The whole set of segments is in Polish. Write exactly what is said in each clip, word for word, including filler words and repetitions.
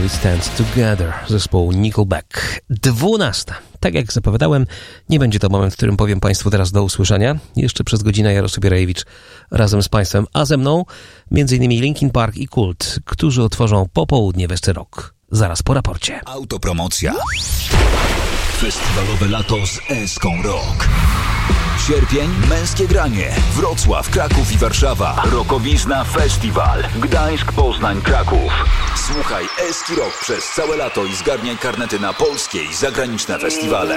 We Stand Together zespołu Nickelback. dwunasta. Tak jak zapowiadałem, nie będzie to moment, w którym powiem Państwu teraz do usłyszenia. Jeszcze przez godzinę Jarosław Rajewicz razem z Państwem, a ze mną między innymi Linkin Park i Kult, którzy otworzą popołudnie w Esce Rock. Zaraz po raporcie. Autopromocja. Festiwalowe lato z Eską Rock. Sierpień, męskie granie. Wrocław, Kraków i Warszawa. Rokowizna Festiwal. Gdańsk, Poznań, Kraków. Słuchaj Eski Rock przez całe lato i zgarniaj karnety na polskie i zagraniczne festiwale.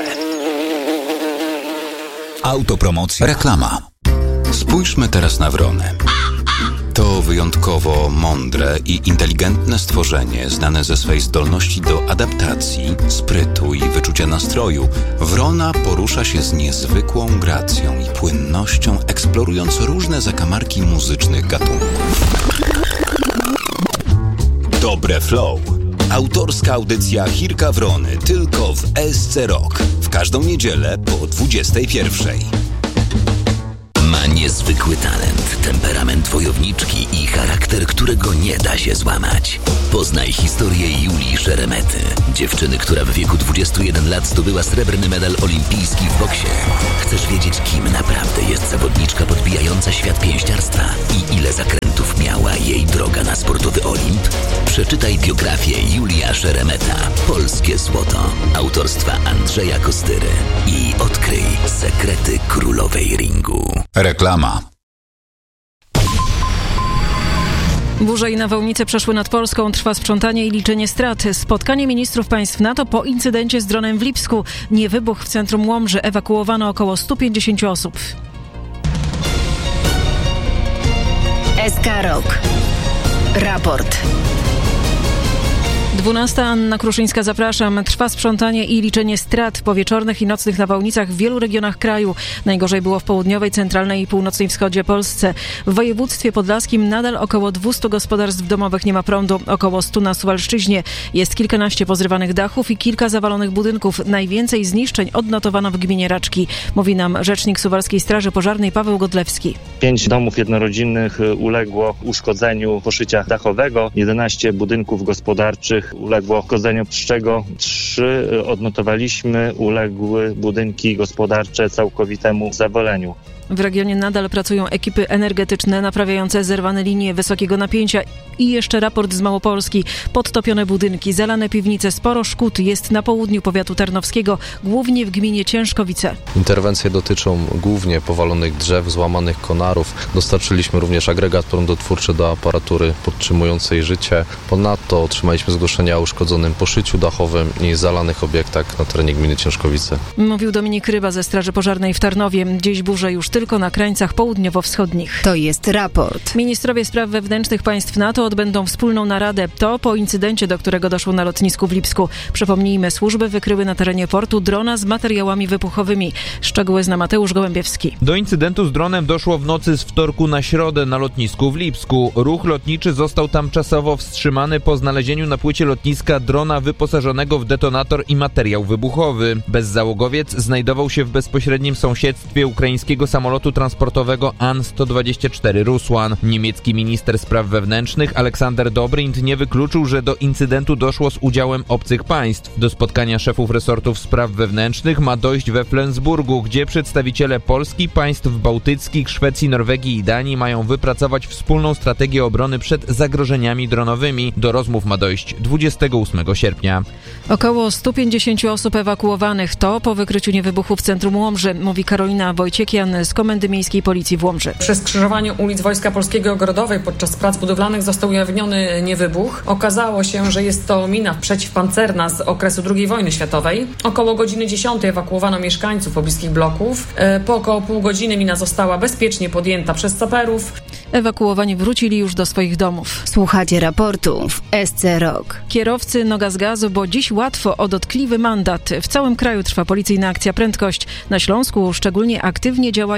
Autopromocja. Reklama. Spójrzmy teraz na Wronę. To wyjątkowo mądre i inteligentne stworzenie, znane ze swej zdolności do adaptacji, sprytu i wyczucia nastroju. Wrona porusza się z niezwykłą gracją i płynnością, eksplorując różne zakamarki muzycznych gatunków. Dobre Flow. Autorska audycja Hirka Wrony tylko w Esce Rock. W każdą niedzielę po dwudziestej pierwszej. Ma niezwykły talent, temperament wojowniczki i charakter, którego nie da się złamać. Poznaj historię Julii Szeremety, dziewczyny, która w wieku dwudziestu jeden lat zdobyła srebrny medal olimpijski w boksie. Chcesz wiedzieć, kim naprawdę jest zawodniczka podbijająca świat pięściarstwa i ile zakrętów miała jej droga na sportowy Olimp? Przeczytaj biografię Julia Szeremeta, Polskie Złoto, autorstwa Andrzeja Kostyry i odkryj sekrety królowej ringu. Reklama. Burze i nawałnice przeszły nad Polską, trwa sprzątanie i liczenie strat. Spotkanie ministrów państw NATO po incydencie z dronem w Lipsku. Nie wybuch w centrum Łomży, ewakuowano około stu pięćdziesięciu osób. Esca Rock. Raport. dwunasta. Anna Kruszyńska, zapraszam. Trwa sprzątanie i liczenie strat po wieczornych i nocnych nawałnicach w wielu regionach kraju. Najgorzej było w południowej, centralnej i północnej wschodzie Polsce. W województwie podlaskim nadal około dwieście gospodarstw domowych nie ma prądu, około stu na Suwalszczyźnie. Jest kilkanaście pozrywanych dachów i kilka zawalonych budynków. Najwięcej zniszczeń odnotowano w gminie Raczki. Mówi nam rzecznik Suwalskiej Straży Pożarnej Paweł Godlewski. Pięć domów jednorodzinnych uległo uszkodzeniu poszycia dachowego, jedenaście budynków gospodarczych uległo uszkodzeniu, z czego trzy odnotowaliśmy uległy budynki gospodarcze całkowitemu zawaleniu. W regionie nadal pracują ekipy energetyczne naprawiające zerwane linie wysokiego napięcia i jeszcze raport z Małopolski. Podtopione budynki, zalane piwnice, sporo szkód jest na południu powiatu tarnowskiego, głównie w gminie Ciężkowice. Interwencje dotyczą głównie powalonych drzew, złamanych konarów. Dostarczyliśmy również agregat prądotwórczy do aparatury podtrzymującej życie. Ponadto otrzymaliśmy zgłoszenia o uszkodzonym poszyciu dachowym i zalanych obiektach na terenie gminy Ciężkowice. Mówił Dominik Ryba ze Straży Pożarnej w Tarnowie. Dziś burze już tylko na krańcach południowo-wschodnich. To jest raport. Ministrowie spraw wewnętrznych państw NATO odbędą wspólną naradę. To po incydencie, do którego doszło na lotnisku w Lipsku. Przypomnijmy, służby wykryły na terenie portu drona z materiałami wybuchowymi. Szczegóły zna Mateusz Gołębiewski. Do incydentu z dronem doszło w nocy z wtorku na środę na lotnisku w Lipsku. Ruch lotniczy został tam czasowo wstrzymany po znalezieniu na płycie lotniska drona wyposażonego w detonator i materiał wybuchowy. Bezzałogowiec znajdował się w bezpośrednim sąsiedztwie ukraińskiego samolotu samolotu transportowego An sto dwadzieścia cztery Rusłan. Niemiecki minister spraw wewnętrznych Aleksander Dobrindt nie wykluczył, że do incydentu doszło z udziałem obcych państw. Do spotkania szefów resortów spraw wewnętrznych ma dojść we Flensburgu, gdzie przedstawiciele Polski, państw bałtyckich, Szwecji, Norwegii i Danii mają wypracować wspólną strategię obrony przed zagrożeniami dronowymi. Do rozmów ma dojść dwudziestego ósmego sierpnia. Około stu pięćdziesięciu osób ewakuowanych. To po wykryciu niewybuchu w centrum Łomży, mówi Karolina Wojciekian z Komendy Miejskiej Policji w Łomży. Przy skrzyżowaniu ulic Wojska Polskiego Ogrodowej podczas prac budowlanych został ujawniony niewybuch. Okazało się, że jest to mina przeciwpancerna z okresu drugiej wojny światowej. Około godziny dziesiątej ewakuowano mieszkańców pobliskich bloków. Po około pół godziny mina została bezpiecznie podjęta przez saperów. Ewakuowani wrócili już do swoich domów. Słuchacie raportu w Esce Rock. Kierowcy noga z gazu, bo dziś łatwo o dotkliwy mandat. W całym kraju trwa policyjna akcja Prędkość. Na Śląsku szczególnie aktywnie działają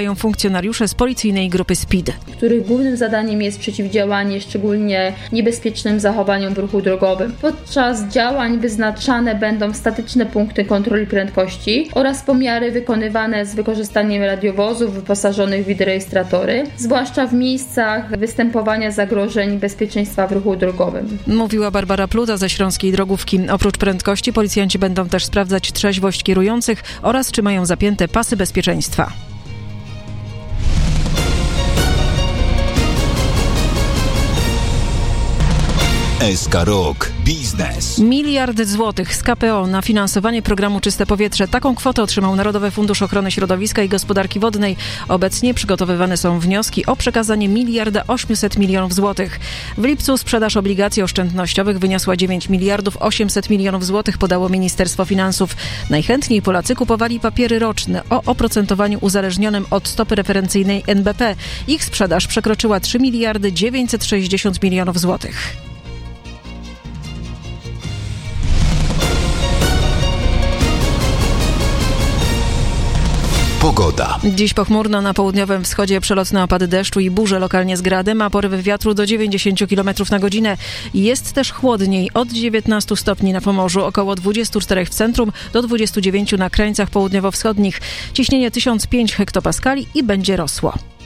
pomagają funkcjonariusze z policyjnej grupy S P I D, których głównym zadaniem jest przeciwdziałanie szczególnie niebezpiecznym zachowaniom w ruchu drogowym. Podczas działań wyznaczane będą statyczne punkty kontroli prędkości oraz pomiary wykonywane z wykorzystaniem radiowozów wyposażonych w wideorejestratory, zwłaszcza w miejscach występowania zagrożeń bezpieczeństwa w ruchu drogowym. Mówiła Barbara Pluta ze Śląskiej Drogówki. Oprócz prędkości policjanci będą też sprawdzać trzeźwość kierujących oraz czy mają zapięte pasy bezpieczeństwa. S K Rok Biznes. Miliard złotych z K P O na finansowanie programu Czyste Powietrze. Taką kwotę otrzymał Narodowy Fundusz Ochrony Środowiska i Gospodarki Wodnej. Obecnie przygotowywane są wnioski o przekazanie miliarda osiemset milionów złotych. W lipcu sprzedaż obligacji oszczędnościowych wyniosła dziewięć miliardów osiemset milionów złotych, podało Ministerstwo Finansów. Najchętniej Polacy kupowali papiery roczne o oprocentowaniu uzależnionym od stopy referencyjnej N B P. Ich sprzedaż przekroczyła trzy miliardy dziewięćset sześćdziesiąt milionów złotych. Pogoda. Dziś pochmurno, na południowym wschodzie przelotne opady deszczu i burze, lokalnie z gradem, a porywy wiatru do dziewięćdziesiąt kilometrów na godzinę. Jest też chłodniej, od dziewiętnastu stopni na Pomorzu, około dwadzieścia cztery w centrum, do dwudziestu dziewięciu na krańcach południowo-wschodnich. Ciśnienie tysiąc pięć hektopaskali i będzie rosło.